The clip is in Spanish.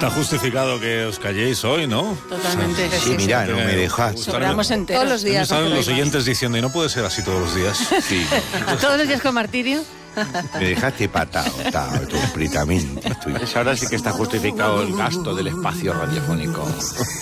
Está justificado que os calléis hoy, ¿no? Totalmente. Sí, mira, no me dejas. Sobramos enteros. Todos los días. Salen los oyentes diciendo, y no puede ser así todos los días. Sí, Todos los días con martirio. me dejaste patado, completamente. Ahora sí que está justificado el gasto del espacio radiofónico.